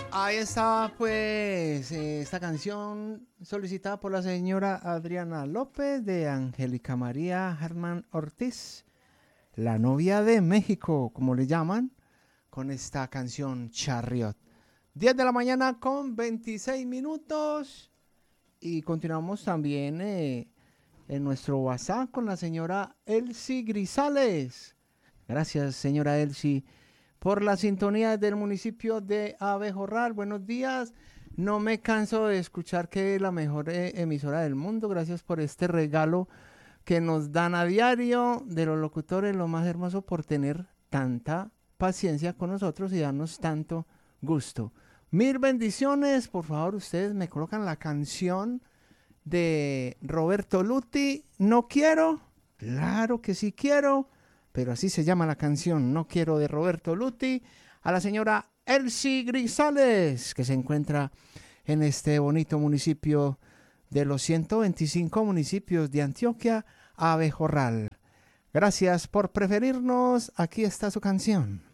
Ahí está, pues, esta canción solicitada por la señora Adriana López de Angélica María Hartman Ortiz, la novia de México, como le llaman, con esta canción Chariot. 10 de la mañana con 26 minutos y continuamos también en nuestro WhatsApp con la señora Elsie Grisales. Gracias, señora Elsie, por la sintonía del municipio de Abejorral. Buenos días. No me canso de escuchar que es la mejor emisora del mundo. Gracias por este regalo que nos dan a diario de los locutores. Lo más hermoso por tener tanta paciencia con nosotros y darnos tanto gusto. Mil bendiciones. Por favor, ustedes me colocan la canción de Roberto Luti. No quiero. Claro que sí quiero. Pero así se llama la canción, No Quiero, de Roberto Luti, a la señora Elsie Grisales, que se encuentra en este bonito municipio de los 125 municipios de Antioquia, Abejorral. Gracias por preferirnos, aquí está su canción.